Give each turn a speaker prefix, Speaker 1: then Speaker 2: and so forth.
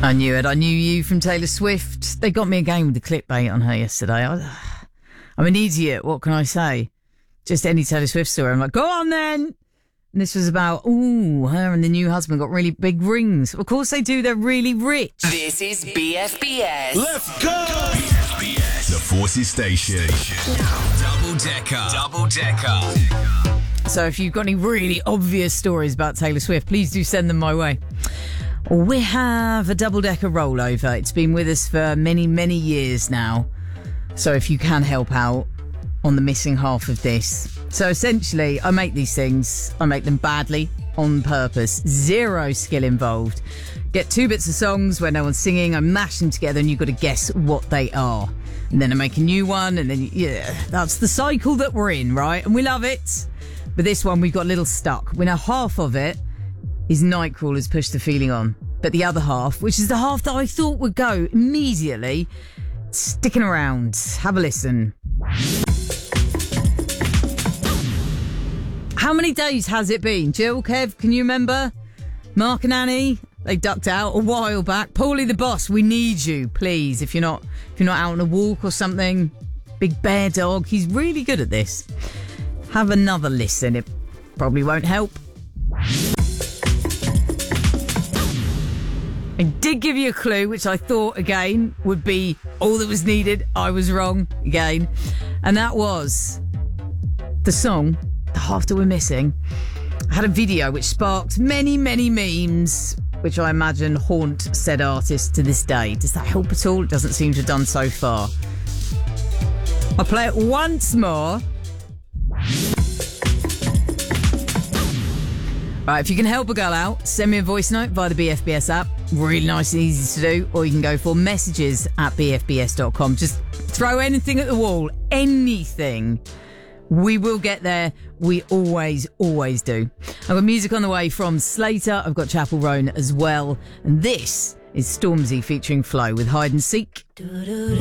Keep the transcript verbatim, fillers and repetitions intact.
Speaker 1: I knew it. I knew you from Taylor Swift. They got me again with the clickbait on her yesterday. I, I'm an idiot. What can I say? Just any Taylor Swift story. I'm like, go on then. And this was about, ooh, her and the new husband got really big rings. Of course they do. They're really rich.
Speaker 2: This is B F B S.
Speaker 3: Let's go!
Speaker 4: B F B S, the Forces Station. Double Decker. Double Decker.
Speaker 1: So if you've got any really obvious stories about Taylor Swift, please do send them my way. We have a double-decker rollover. It's been with us for many, many years now. So if you can help out on the missing half of this. So essentially, I make these things. I make them badly, on purpose. Zero skill involved. Get two bits of songs where no one's singing. I mash them together and you've got to guess what they are. And then I make a new one. And then, yeah, that's the cycle that we're in, right? And we love it. But this one, we got a little stuck. We know half of it is Nightcrawler's Push the Feeling On. But the other half, which is the half that I thought would go immediately, sticking around. Have a listen. How many days has it been? Jill, Kev, can you remember? Mark and Annie, they ducked out a while back. Paulie the boss, we need you, please. If you're not, if you're not out on a walk or something. Big bear dog, he's really good at this. Have another listen. It probably won't help. I did give you a clue, which I thought, again, would be all that was needed. I was wrong, again. And that was the song, the half that we're missing. I had a video which sparked many, many memes, which I imagine haunt said artist to this day. Does that help at all? It doesn't seem to have done so far. I'll play it once more. Right, if you can help a girl out, send me a voice note via the B F B S app. Really nice and easy to do. Or you can go for messages at b f b s dot com. Just throw anything at the wall. Anything. We will get there. We always, always do. I've got music on the way from Slater. I've got Chapel Roan as well. And this is Stormzy featuring Flo with Hide and Seek.